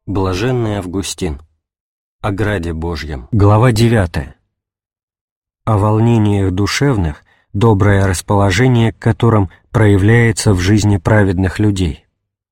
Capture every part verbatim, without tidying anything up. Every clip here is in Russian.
Блаженный Августин. О граде Божьем. Глава девятая. О волнениях душевных, доброе расположение к которым проявляется в жизни праведных людей.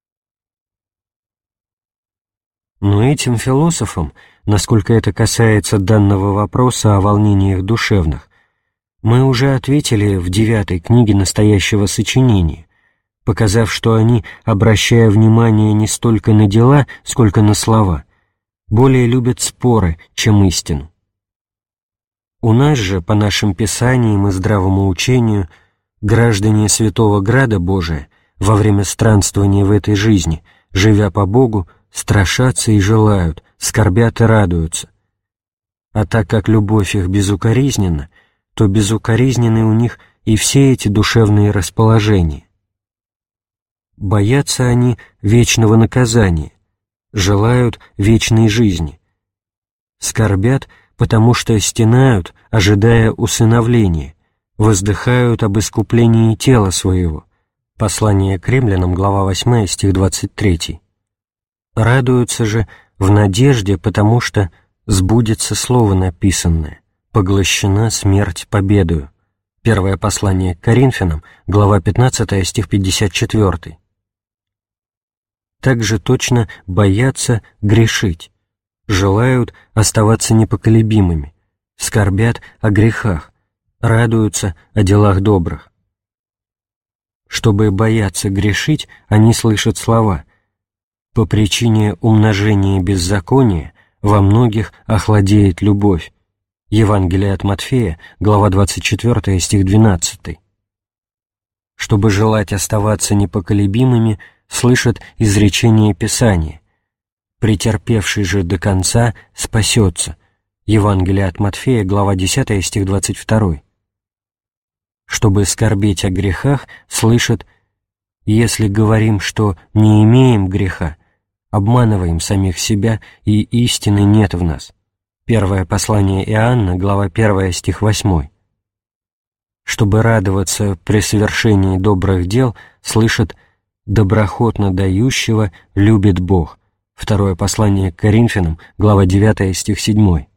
Но этим философам, насколько это касается данного вопроса о волнениях душевных, мы уже ответили в девятой книге настоящего сочинения, показав, что они, обращая внимание не столько на дела, сколько на слова, более любят споры, чем истину. У нас же, по нашим писаниям и здравому учению, граждане Святого Града Божия во время странствования в этой жизни, живя по Богу, страшатся и желают, скорбят и радуются. А так как любовь их безукоризненна, то безукоризненны у них и все эти душевные расположения. Боятся они вечного наказания, желают вечной жизни, скорбят, потому что стенают, ожидая усыновления, воздыхают об искуплении тела своего. Послание к Римлянам, глава восьмая, стих двадцать третий. Радуются же в надежде, потому что сбудется слово написанное: «Поглощена смерть победою». Первое послание к Коринфянам, глава пятнадцатая, стих пятьдесят четвёртый. Также точно боятся грешить, желают оставаться непоколебимыми, скорбят о грехах, радуются о делах добрых. Чтобы бояться грешить, они слышат слова: «По причине умножения беззакония во многих охладеет любовь». Евангелие от Матфея, глава двадцать четвёртая, стих двенадцатый. Чтобы желать оставаться непоколебимыми, слышат изречение Писания: «Претерпевший же до конца спасется». Евангелие от Матфея, глава десятая, стих двадцать второй. Чтобы скорбеть о грехах, слышат: «Если говорим, что не имеем греха, обманываем самих себя, и истины нет в нас». Первое послание Иоанна, глава первая, стих восьмой. Чтобы радоваться при совершении добрых дел, слышат: «Доброхотно дающего любит Бог». Второе послание к Коринфянам, глава девятая, стих седьмой.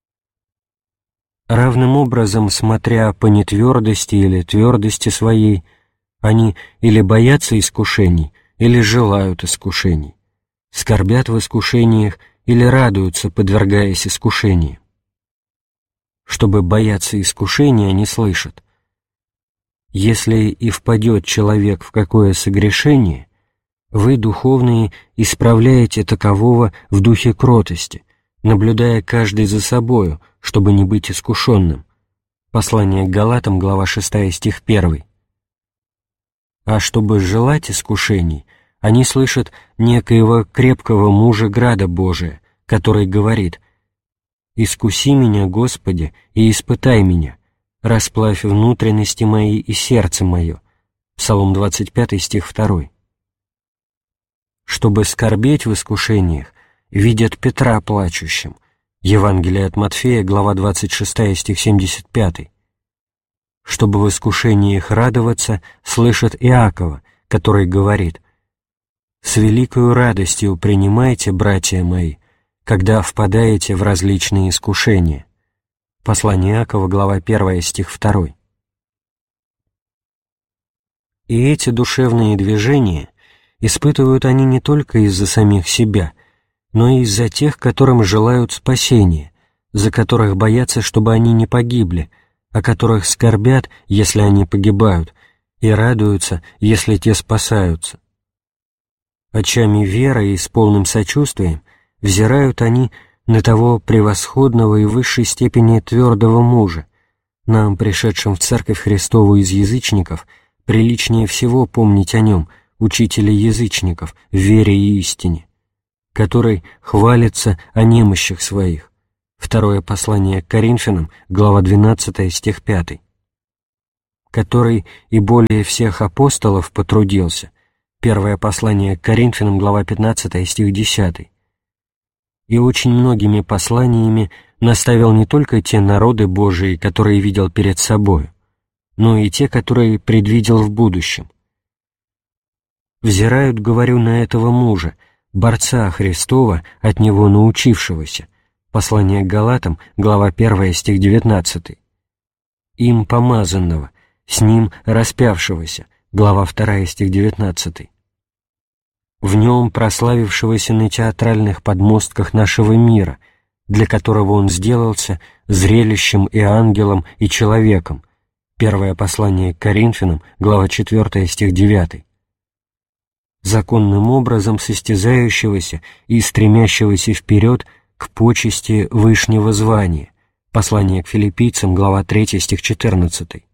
Равным образом, смотря по нетвердости или твердости своей, они или боятся искушений, или желают искушений, скорбят в искушениях или радуются, подвергаясь искушению. Чтобы бояться искушения, они слышат: «Если и впадет человек в какое согрешение, вы, духовные, исправляете такового в духе кротости, наблюдая каждый за собою, чтобы не быть искушенным». Послание к Галатам, глава шестая, стих первый. А чтобы желать искушений, они слышат некоего крепкого мужа Града Божия, который говорит: «Искуси меня, Господи, и испытай меня, расплавь внутренности мои и сердце мое». Псалом двадцать пятый, стих второй. Чтобы скорбеть в искушениях, видят Петра плачущим. Евангелие от Матфея, глава двадцать шестая, стих семьдесят пятый. Чтобы в искушениях радоваться, слышат Иакова, который говорит: «С великою радостью принимайте, братья мои, когда впадаете в различные искушения». Послание Иакова, глава первая, стих второй. И эти душевные движения испытывают они не только из-за самих себя, но и из-за тех, которым желают спасения, за которых боятся, чтобы они не погибли, о которых скорбят, если они погибают, и радуются, если те спасаются. Очами веры и с полным сочувствием взирают они на того превосходного и высшей степени твердого мужа. Нам, пришедшим в Церковь Христову из язычников, приличнее всего помнить о нем, учителя язычников, в вере и истине, который хвалится о немощах своих. Второе послание к Коринфянам, глава двенадцатая, стих пятый. Который и более всех апостолов потрудился. Первое послание к Коринфянам, глава пятнадцатая, стих десятый. И очень многими посланиями наставил не только те народы Божии, которые видел перед собою, но и те, которые предвидел в будущем. Взирают, говорю, на этого мужа, борца Христова, от Него научившегося, послание к Галатам, глава первая, стих девятнадцатый, им помазанного, с Ним распявшегося, глава вторая, стих девятнадцатый, в Нем прославившегося на театральных подмостках нашего мира, для которого Он сделался зрелищем и ангелом, и человеком, первое послание к Коринфянам, глава четвёртая, стих девятый, законным образом состязающегося и стремящегося вперед к почести вышнего звания, послание к Филиппийцам, глава третья, стих четырнадцатый,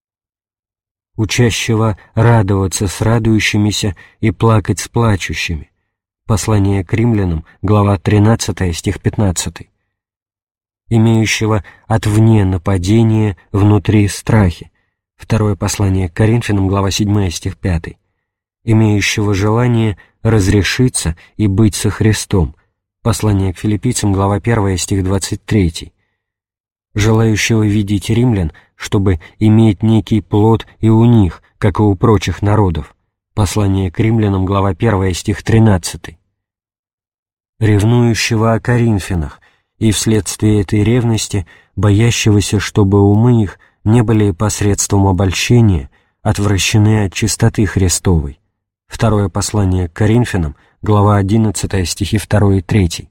учащего радоваться с радующимися и плакать с плачущими, послание к Римлянам, глава тринадцатая, стих пятнадцатый, имеющего отвне нападение, внутри страхи, второе послание к Коринфянам, глава седьмая, стих пятый, имеющего желание разрешиться и быть со Христом, послание к Филиппийцам, глава первая, стих двадцать третий, желающего видеть римлян, чтобы иметь некий плод и у них, как и у прочих народов, послание к римлянам, глава первая, стих тринадцатый, ревнующего о коринфянах и вследствие этой ревности боящегося, чтобы умы их не были посредством обольщения отвращены от чистоты Христовой, второе послание к Коринфянам, глава одиннадцатая, стихи второй и третий,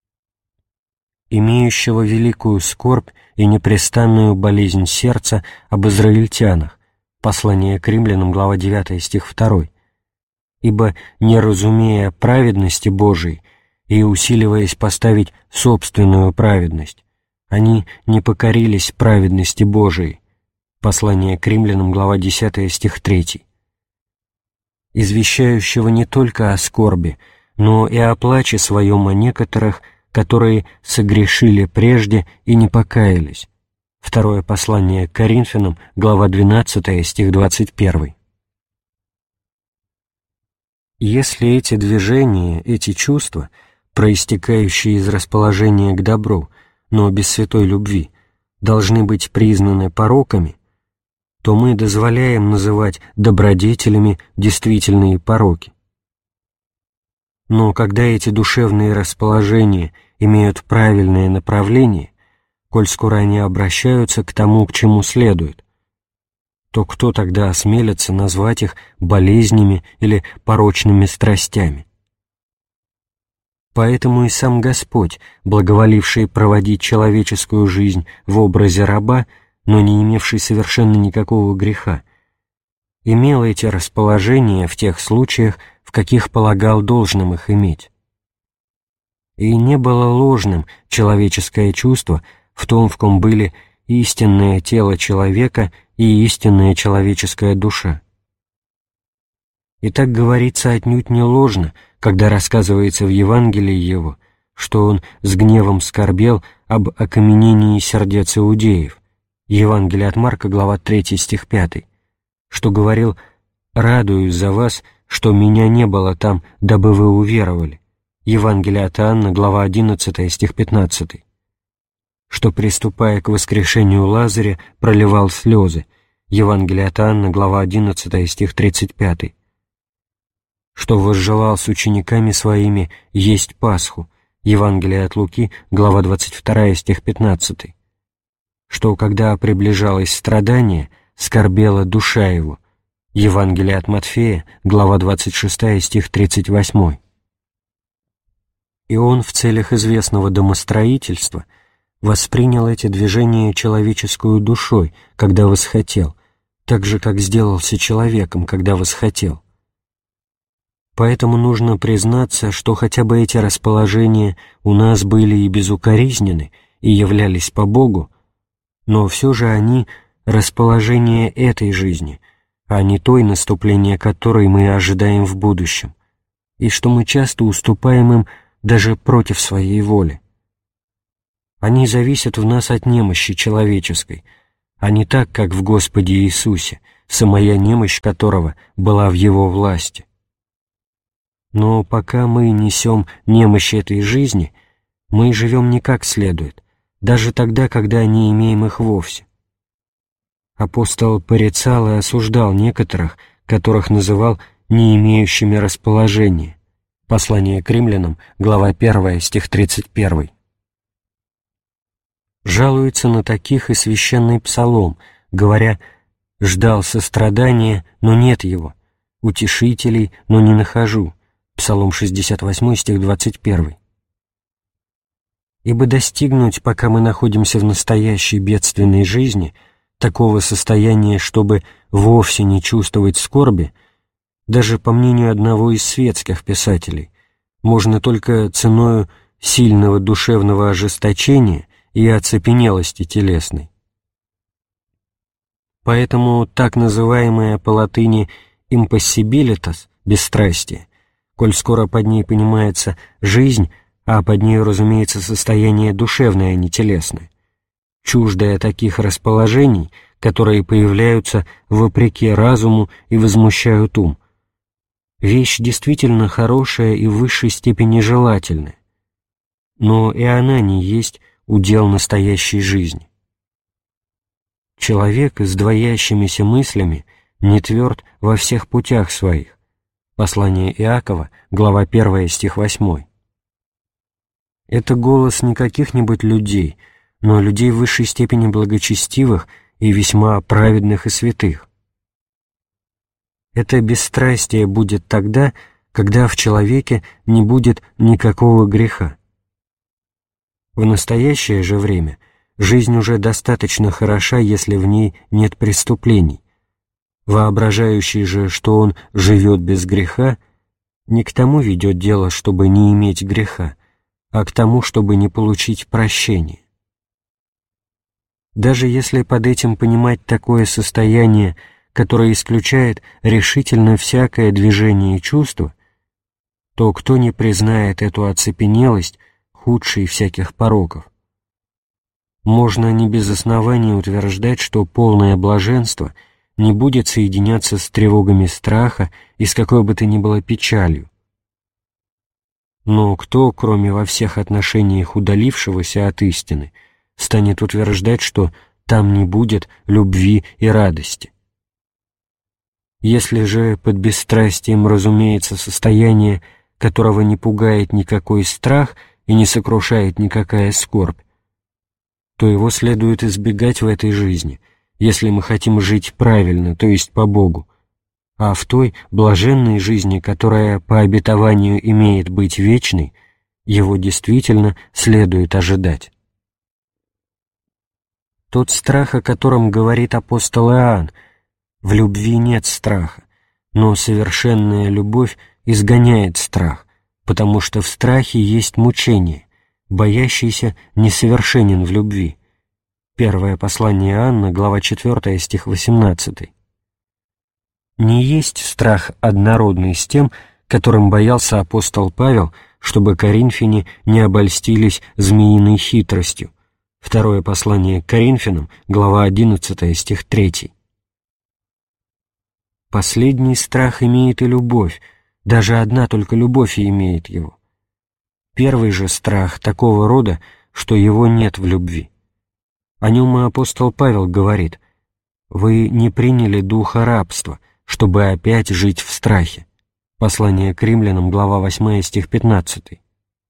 имеющего великую скорбь и непрестанную болезнь сердца об израильтянах, послание к римлянам, глава девятая, стих второй, ибо, не разумея праведности Божией и усиливаясь поставить собственную праведность, они не покорились праведности Божией, послание к римлянам, глава десятая, стих третий, извещающего не только о скорби, но и о плаче своем о некоторых, которые согрешили прежде и не покаялись. Второе послание к Коринфянам, глава двенадцатая, стих двадцать первый. Если эти движения, эти чувства, проистекающие из расположения к добру, но без святой любви, должны быть признаны пороками, то мы дозволяем называть добродетелями действительные пороки. Но когда эти душевные расположения имеют правильное направление, коль скоро они обращаются к тому, к чему следует, то кто тогда осмелится назвать их болезнями или порочными страстями? Поэтому и сам Господь, благоволивший проводить человеческую жизнь в образе раба, но не имевший совершенно никакого греха, имел эти расположения в тех случаях, в каких полагал должным их иметь. И не было ложным человеческое чувство в том, в ком были истинное тело человека и истинная человеческая душа. И так говорится отнюдь не ложно, когда рассказывается в Евангелии его, что он с гневом скорбел об окаменении сердец иудеев, Евангелие от Марка, глава третья, стих пятый, что говорил: «Радуюсь за вас, что меня не было там, дабы вы уверовали», Евангелие от Иоанна, глава одиннадцатая, стих пятнадцатый, что, приступая к воскрешению Лазаря, проливал слезы, Евангелие от Иоанна, глава одиннадцатая, стих тридцать пятый, что возжелал с учениками своими есть Пасху, Евангелие от Луки, глава двадцать вторая, стих пятнадцатый, что, когда приближалось страдание, скорбела душа его, Евангелие от Матфея, глава двадцать шестая, стих тридцать восьмой. И он в целях известного домостроительства воспринял эти движения человеческую душой, когда восхотел, так же, как сделался человеком, когда восхотел. Поэтому нужно признаться, что хотя бы эти расположения у нас были и безукоризнены, и являлись по Богу, но все же они — расположение этой жизни, а не той, наступление которой мы ожидаем в будущем, и что мы часто уступаем им даже против своей воли. Они зависят в нас от немощи человеческой, а не так, как в Господе Иисусе, самая немощь которого была в Его власти. Но пока мы несем немощь этой жизни, мы живем не как следует, даже тогда, когда не имеем их вовсе. Апостол порицал и осуждал некоторых, которых называл не имеющими расположения, Послание к римлянам, глава первая, стих тридцать первый. Жалуется на таких и священный псалом, говоря: «Ждал сострадания, но нет его, утешителей, но не нахожу». Псалом шестьдесят восьмой, стих двадцать первый. Ибо достигнуть, пока мы находимся в настоящей бедственной жизни, такого состояния, чтобы вовсе не чувствовать скорби, даже по мнению одного из светских писателей, можно только ценою сильного душевного ожесточения и оцепенелости телесной. Поэтому так называемое по латыни «impossibilitas» — бесстрастие, коль скоро под ней понимается жизнь, а под ней, разумеется, состояние душевное, а не телесное, чуждое таких расположений, которые появляются вопреки разуму и возмущают ум, вещь действительно хорошая и в высшей степени желательная, но и она не есть удел настоящей жизни. Человек с двоящимися мыслями не тверд во всех путях своих. Послание Иакова, глава первая, стих восьмой. Это голос не каких-нибудь людей, но людей в высшей степени благочестивых и весьма праведных и святых. Это бесстрастие будет тогда, когда в человеке не будет никакого греха. В настоящее же время жизнь уже достаточно хороша, если в ней нет преступлений. Воображающий же, что он живет без греха, не к тому ведет дело, чтобы не иметь греха, а к тому, чтобы не получить прощения. Даже если под этим понимать такое состояние, которое исключает решительно всякое движение и чувство, то кто не признает эту оцепенелость худшей всяких пороков? Можно не без основания утверждать, что полное блаженство не будет соединяться с тревогами страха и с какой бы то ни было печалью. Но кто, кроме во всех отношениях удалившегося от истины, станет утверждать, что там не будет любви и радости? Если же под бесстрастием разумеется состояние, которого не пугает никакой страх и не сокрушает никакая скорбь, то его следует избегать в этой жизни, если мы хотим жить правильно, то есть по Богу, а в той блаженной жизни, которая по обетованию имеет быть вечной, его действительно следует ожидать. Тот страх, о котором говорит апостол Иоанн: в любви нет страха, но совершенная любовь изгоняет страх, потому что в страхе есть мучение, боящийся несовершенен в любви. Первое послание Иоанна, глава четвёртая, стих восемнадцатый. Не есть страх однородный с тем, которым боялся апостол Павел, чтобы коринфяне не обольстились змеиной хитростью. Второе послание к Коринфянам, глава одиннадцатая, стих третий. Последний страх имеет и любовь, даже одна только любовь и имеет его. Первый же страх такого рода, что его нет в любви. О нем и апостол Павел говорит: «Вы не приняли духа рабства, чтобы опять жить в страхе». Послание к римлянам, глава восьмая, стих пятнадцатый.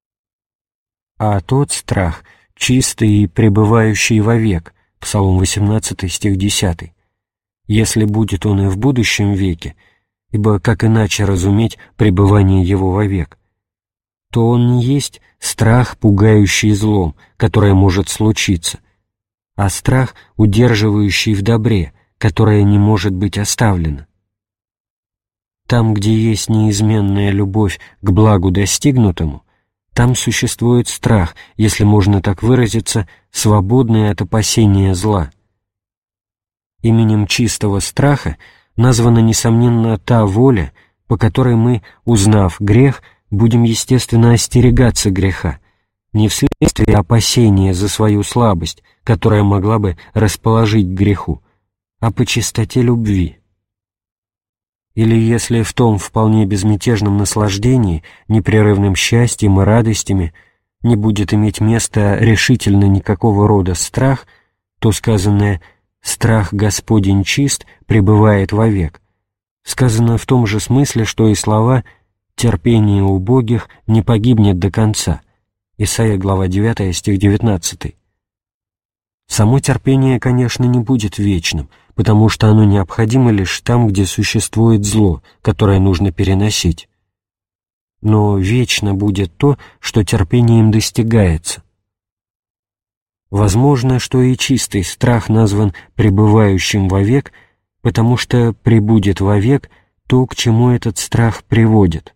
А тот страх, чистый и пребывающий вовек, Псалом восемнадцатый, стих десятый, если будет он и в будущем веке, ибо как иначе разуметь пребывание его вовек, то он не есть страх, пугающий злом, которое может случиться, а страх, удерживающий в добре, которое не может быть оставлено. Там, где есть неизменная любовь к благу достигнутому, там существует страх, если можно так выразиться, свободный от опасения зла. Именем чистого страха названа, несомненно, та воля, по которой мы, узнав грех, будем, естественно, остерегаться греха, не вследствие опасения за свою слабость, которая могла бы расположить к греху, а по чистоте любви. Или если в том вполне безмятежном наслаждении, непрерывным счастьем и радостями не будет иметь места решительно никакого рода страх, то сказанное «страх Господень чист, пребывает вовек» сказано в том же смысле, что и слова терпение убогих не погибнет до конца. Исайя, глава девятая, стих девятнадцатый. Само терпение, конечно, не будет вечным, потому что оно необходимо лишь там, где существует зло, которое нужно переносить. Но вечно будет то, что терпением достигается. Возможно, что и чистый страх назван пребывающим вовек, потому что пребудет вовек то, к чему этот страх приводит.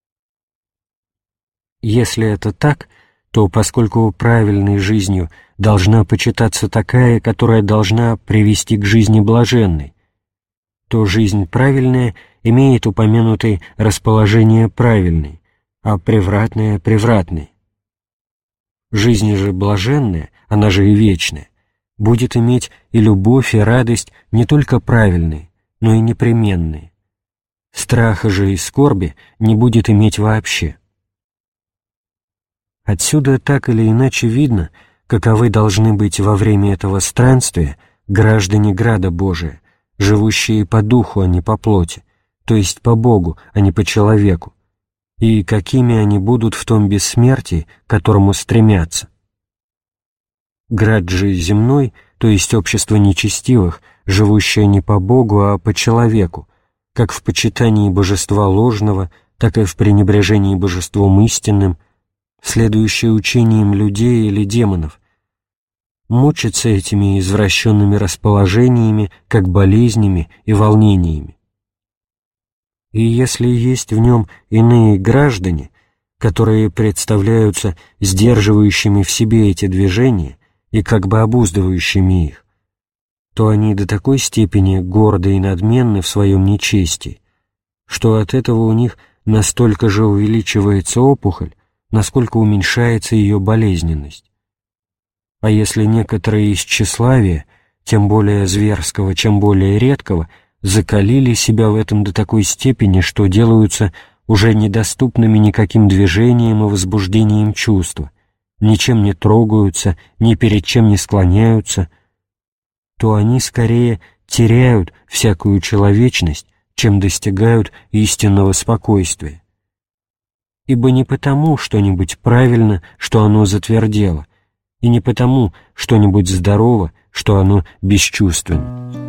Если это так, то поскольку правильной жизнью должна почитаться такая, которая должна привести к жизни блаженной, то жизнь правильная имеет упомянутое расположение правильной, а превратное — превратной. Жизнь же блаженная, она же и вечная, будет иметь и любовь, и радость не только правильные, но и непременные. Страха же и скорби не будет иметь вообще. Отсюда так или иначе видно, каковы должны быть во время этого странствия граждане Града Божия, живущие по духу, а не по плоти, то есть по Богу, а не по человеку, и какими они будут в том бессмертии, к которому стремятся. Град же земной, то есть общество нечестивых, живущее не по Богу, а по человеку, как в почитании божества ложного, так и в пренебрежении божеством истинным, следующее учением людей или демонов, мучится этими извращенными расположениями, как болезнями и волнениями. И если есть в нем иные граждане, которые представляются сдерживающими в себе эти движения и как бы обуздывающими их, то они до такой степени горды и надменны в своем нечестии, что от этого у них настолько же увеличивается опухоль, насколько уменьшается ее болезненность. А если некоторые из тщеславия, тем более зверского, чем более редкого, закалили себя в этом до такой степени, что делаются уже недоступными никаким движением и возбуждением чувства, ничем не трогаются, ни перед чем не склоняются, то они скорее теряют всякую человечность, чем достигают истинного спокойствия. Ибо не потому что-нибудь правильно, что оно затвердело, и не потому что-нибудь здорово, что оно бесчувственно.